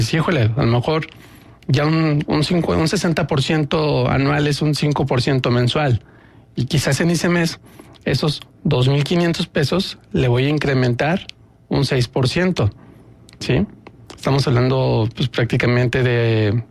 Sí, híjole, a lo mejor ya un 60% anual es un 5% mensual. Y quizás en ese mes, esos 2,500 pesos le voy a incrementar un 6%. ¿Sí? Estamos hablando pues prácticamente de...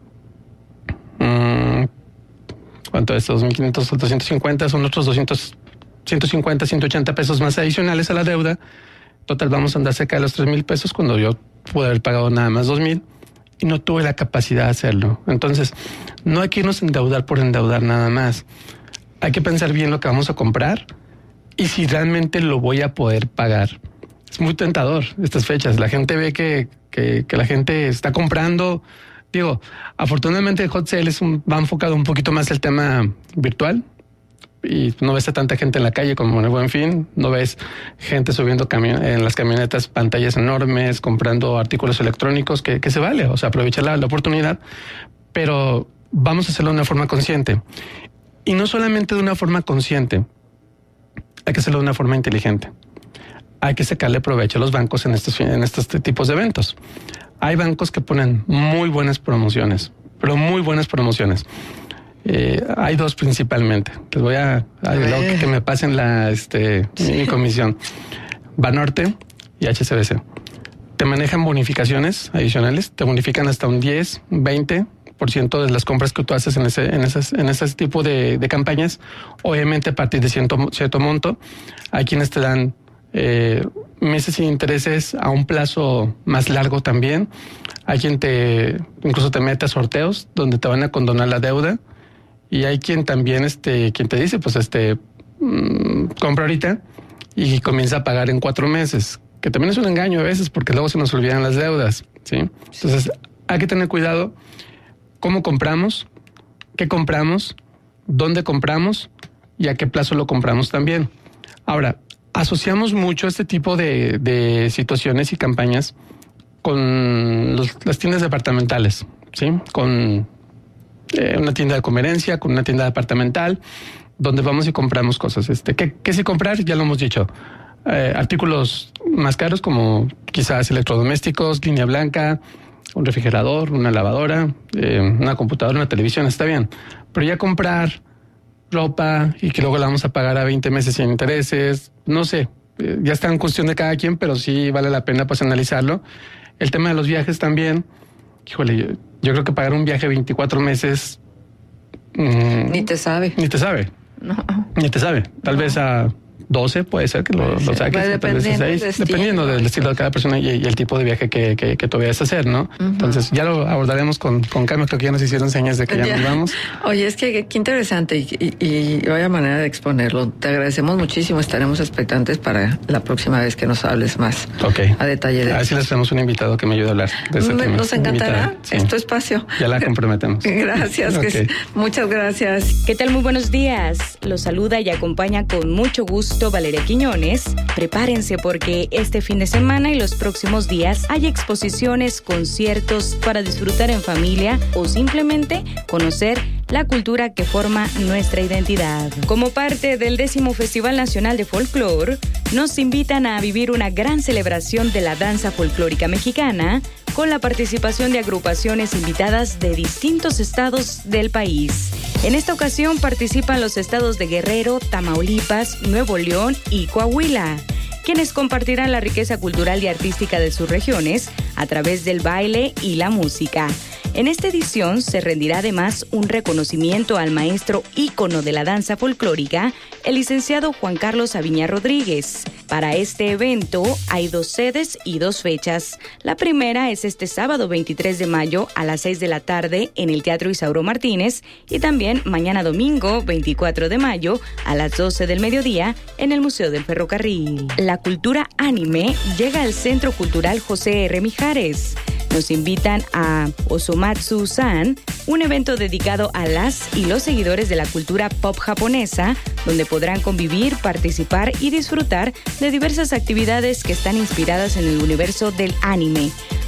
¿cuánto es? 2,500 o 250, son otros 150, 180 pesos más adicionales a la deuda. Total, vamos a andar cerca de los 3,000 pesos cuando yo pude haber pagado nada más 2,000 y no tuve la capacidad de hacerlo. Entonces, no hay que irnos a endeudar por endeudar nada más. Hay que pensar bien lo que vamos a comprar y si realmente lo voy a poder pagar. Es muy tentador estas fechas. La gente ve que la gente está comprando. Digo, afortunadamente el Hot Sale va enfocado un poquito más al tema virtual y no ves a tanta gente en la calle como en el Buen Fin. No ves gente subiendo en las camionetas pantallas enormes, comprando artículos electrónicos, que se vale, o sea, aprovechar la oportunidad, pero vamos a hacerlo de una forma consciente. Y no solamente de una forma consciente, hay que hacerlo de una forma inteligente. Hay que sacarle provecho a los bancos en estos tipos de eventos. Hay bancos que ponen muy buenas promociones, pero muy buenas promociones. Hay dos principalmente. Les voy a que me pasen mi comisión. Banorte y HSBC. Te manejan bonificaciones adicionales, te bonifican hasta un 10, 20% de las compras que tú haces en ese tipo de campañas. Obviamente a partir de cierto monto. Hay quienes te dan meses sin intereses a un plazo más largo también. Hay quien incluso te mete a sorteos donde te van a condonar la deuda. Y hay quien también, quien te dice, pues compra ahorita y comienza a pagar en 4 meses, que también es un engaño a veces porque luego se nos olvidan las deudas, ¿sí? Entonces hay que tener cuidado cómo compramos, qué compramos, dónde compramos y a qué plazo lo compramos también. Ahora, asociamos mucho este tipo de situaciones y campañas con las tiendas departamentales, ¿sí? Con una tienda de conveniencia, con una tienda departamental, donde vamos y compramos cosas. ¿Qué sí comprar? Ya lo hemos dicho. Artículos más caros como quizás electrodomésticos, línea blanca, un refrigerador, una lavadora, una computadora, una televisión, está bien. Pero ya comprar ropa y que luego la vamos a pagar a 20 meses sin intereses, no sé, ya está en cuestión de cada quien, pero sí vale la pena pues analizarlo. El tema de los viajes también, híjole, yo creo que pagar un viaje 24 meses... Ni te sabe. No. Ni te sabe. Tal vez a 12 puede ser que lo saques, tal vez a 6, dependiendo del estilo de cada persona y el tipo de viaje que tú vayas a hacer, ¿no? Uh-huh. Entonces ya lo abordaremos con calma, creo que ya nos hicieron señas de que ya nos vamos. Oye, es que qué interesante y vaya manera de exponerlo. Te agradecemos muchísimo, estaremos expectantes para la próxima vez que nos hables más a detalle de eso. A ver si les tenemos un invitado que me ayude a hablar de ese tema. Nos encantará, sí. Es tu espacio. Ya la comprometemos. Gracias, muchas gracias. ¿Qué tal? Muy buenos días. Los saluda y acompaña con mucho gusto Valeria Quiñones. Prepárense porque este fin de semana y los próximos días hay exposiciones, conciertos para disfrutar en familia o simplemente conocer la cultura que forma nuestra identidad. Como parte del 10º Festival Nacional de Folclor, nos invitan a vivir una gran celebración de la danza folclórica mexicana con la participación de agrupaciones invitadas de distintos estados del país. En esta ocasión participan los estados de Guerrero, Tamaulipas, Nuevo León y Coahuila, quienes compartirán la riqueza cultural y artística de sus regiones a través del baile y la música. En esta edición se rendirá además un reconocimiento al maestro ícono de la danza folclórica, el licenciado Juan Carlos Aviña Rodríguez. Para este evento hay 2 sedes y 2 fechas. La primera es este sábado 23 de mayo a las 6 de la tarde en el Teatro Isauro Martínez y también mañana domingo 24 de mayo a las 12 del mediodía en el Museo del Ferrocarril. La cultura anime llega al Centro Cultural José R. Mijares. Nos invitan a Osomatsu-san, un evento dedicado a las y los seguidores de la cultura pop japonesa, donde podrán convivir, participar y disfrutar de diversas actividades que están inspiradas en el universo del anime.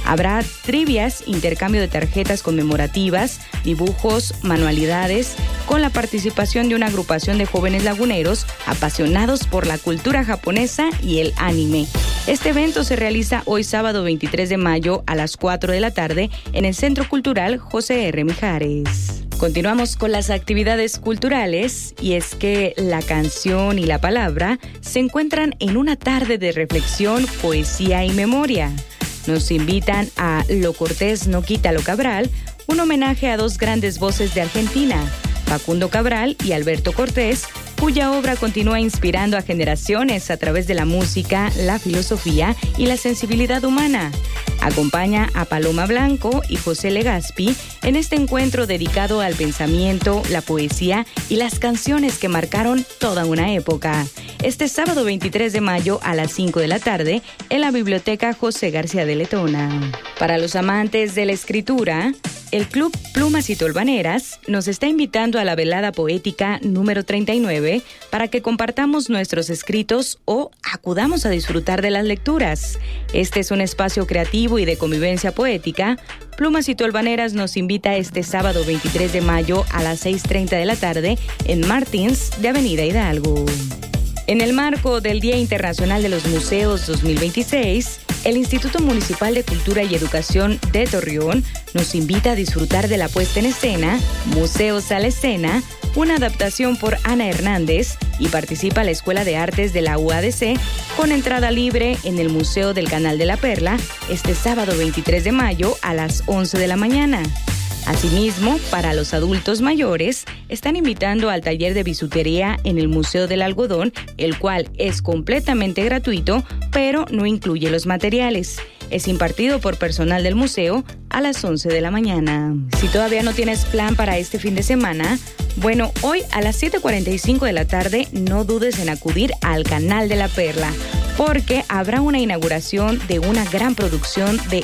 Habrá trivias, intercambio de tarjetas conmemorativas, dibujos, manualidades, con la participación de una agrupación de jóvenes laguneros apasionados por la cultura japonesa y el anime. Este evento se realiza hoy sábado 23 de mayo a las 4 de la tarde en el Centro Cultural José R. Mijares. Continuamos con las actividades culturales y es que la canción y la palabra se encuentran en una tarde de reflexión, poesía y memoria. Nos invitan a Lo Cortés no quita lo Cabral, un homenaje a dos grandes voces de Argentina, Facundo Cabral y Alberto Cortés, cuya obra continúa inspirando a generaciones a través de la música, la filosofía y la sensibilidad humana. Acompaña a Paloma Blanco y José Legazpi en este encuentro dedicado al pensamiento, la poesía y las canciones que marcaron toda una época. Este sábado 23 de mayo a las 5 de la tarde en la Biblioteca José García de Letona. Para los amantes de la escritura, el Club Plumas y Tolvaneras nos está invitando a la velada poética número 39 para que compartamos nuestros escritos o acudamos a disfrutar de las lecturas. Este es un espacio creativo y de convivencia poética. Plumas y Tolvaneras nos invita este sábado 23 de mayo a las 6:30 de la tarde en Martins de Avenida Hidalgo. En el marco del Día Internacional de los Museos 2026, el Instituto Municipal de Cultura y Educación de Torreón nos invita a disfrutar de la puesta en escena Museos a la Escena, una adaptación por Ana Hernández, y participa la Escuela de Artes de la UADC con entrada libre en el Museo del Canal de la Perla este sábado 23 de mayo a las 11 de la mañana. Asimismo, para los adultos mayores, están invitando al taller de bisutería en el Museo del Algodón, el cual es completamente gratuito, pero no incluye los materiales. Es impartido por personal del museo a las 11 de la mañana. Si todavía no tienes plan para este fin de semana, bueno, hoy a las 7:45 de la tarde no dudes en acudir al Canal de la Perla, porque habrá una inauguración de una gran producción de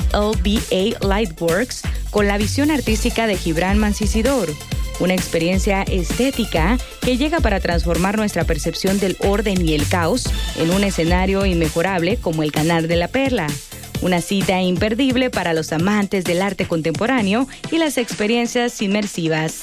LBA Lightworks con la visión artística de Gibran Mancisidor. Una experiencia estética que llega para transformar nuestra percepción del orden y el caos en un escenario inmejorable como el Canal de la Perla. Una cita imperdible para los amantes del arte contemporáneo y las experiencias inmersivas.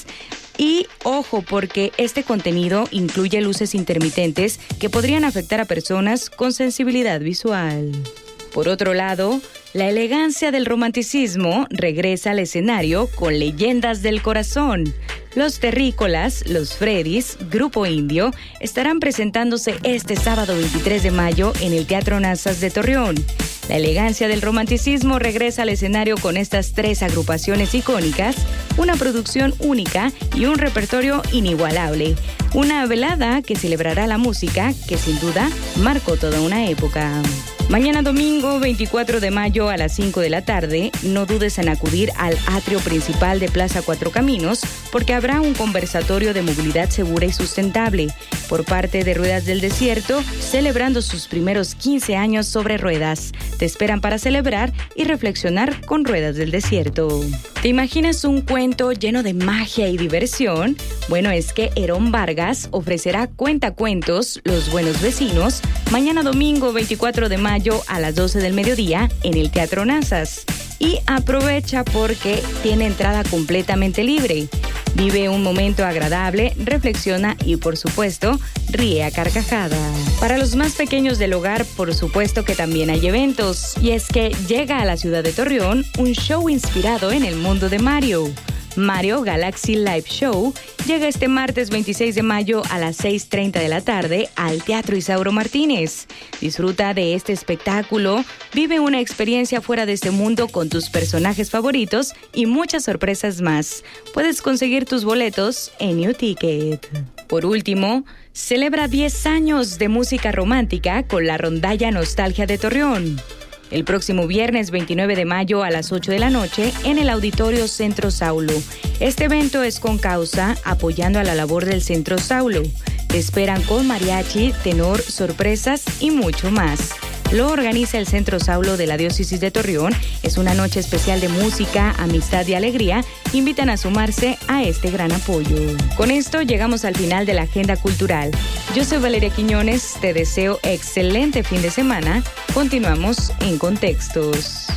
Y ojo, porque este contenido incluye luces intermitentes que podrían afectar a personas con sensibilidad visual. Por otro lado, la elegancia del romanticismo regresa al escenario con Leyendas del Corazón. Los Terrícolas, los Freddys, Grupo Indio, estarán presentándose este sábado 23 de mayo en el Teatro Nazas de Torreón. La elegancia del romanticismo regresa al escenario con estas tres agrupaciones icónicas, una producción única y un repertorio inigualable. Una velada que celebrará la música que sin duda marcó toda una época. Mañana domingo 24 de mayo a las 5 de la tarde, no dudes en acudir al atrio principal de Plaza Cuatro Caminos porque habrá un conversatorio de movilidad segura y sustentable por parte de Ruedas del Desierto, celebrando sus primeros 15 años sobre ruedas. Te esperan para celebrar y reflexionar con Ruedas del Desierto. ¿Te imaginas un cuento lleno de magia y diversión? Bueno, es que Herón Vargas ofrecerá Cuentacuentos, Los Buenos Vecinos, mañana domingo 24 de mayo a las 12 del mediodía en el Teatro Nazas. Y aprovecha porque tiene entrada completamente libre. Vive un momento agradable, reflexiona y, por supuesto, ríe a carcajadas. Para los más pequeños del hogar, por supuesto que también hay eventos. Y es que llega a la ciudad de Torreón un show inspirado en el mundo de Mario. Mario Galaxy Live Show llega este martes 26 de mayo a las 6:30 de la tarde al Teatro Isauro Martínez. Disfruta de este espectáculo, vive una experiencia fuera de este mundo con tus personajes favoritos y muchas sorpresas más. Puedes conseguir tus boletos en New Ticket. Por último, celebra 10 años de música romántica con la Rondalla Nostalgia de Torreón. El próximo viernes 29 de mayo a las 8 de la noche en el Auditorio Centro Saulo. Este evento es con causa apoyando a la labor del Centro Saulo. Te esperan con mariachi, tenor, sorpresas y mucho más. Lo organiza el Centro Saulo de la Diócesis de Torreón. Es una noche especial de música, amistad y alegría. Invitan a sumarse a este gran apoyo. Con esto llegamos al final de la agenda cultural. Yo soy Valeria Quiñones. Te deseo excelente fin de semana. Continuamos en Contextos.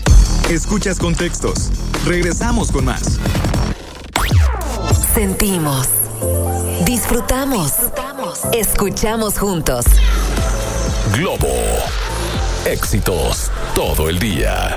Escuchas Contextos. Regresamos con más. Sentimos, disfrutamos, escuchamos juntos. Globo. Éxitos todo el día.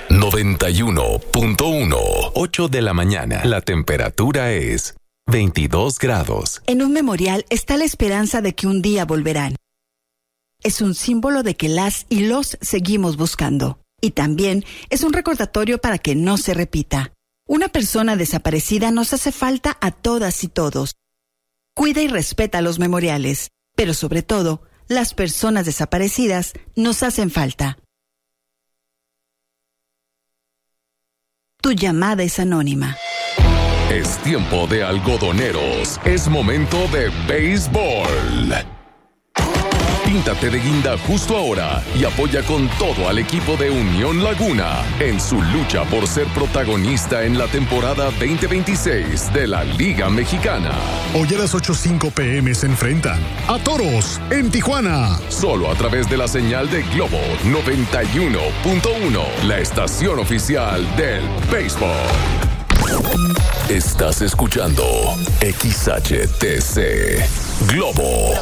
91.1. 8 de la mañana. La temperatura es 22 grados. En un memorial está la esperanza de que un día volverán. Es un símbolo de que las y los seguimos buscando. Y también es un recordatorio para que no se repita. Una persona desaparecida nos hace falta a todas y todos. Cuida y respeta los memoriales, pero sobre todo, las personas desaparecidas nos hacen falta. Tu llamada es anónima. Es tiempo de algodoneros. Es momento de béisbol. Píntate de guinda justo ahora y apoya con todo al equipo de Unión Laguna en su lucha por ser protagonista en la temporada 2026 de la Liga Mexicana. Hoy a las 8:05 p.m. se enfrentan a Toros en Tijuana. Solo a través de la señal de Globo 91.1, la estación oficial del béisbol. Estás escuchando XHTC Globo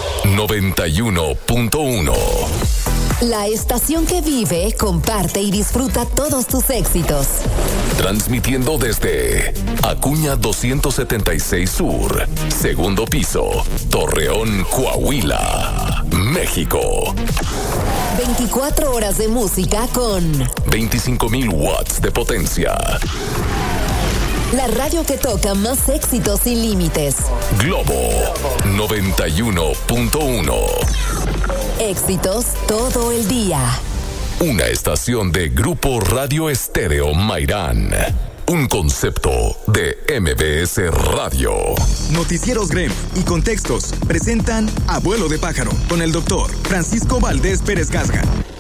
91.1. La estación que vive, comparte y disfruta todos tus éxitos. Transmitiendo desde Acuña 276 Sur, segundo piso, Torreón, Coahuila, México. 24 horas de música con 25,000 watts de potencia. La radio que toca más éxitos sin límites. Globo 91.1. Éxitos todo el día. Una estación de Grupo Radio Estéreo Mairán. Un concepto de MBS Radio. Noticieros Grem y Contextos presentan Abuelo de Pájaro con el doctor Francisco Valdés Pérez Casga.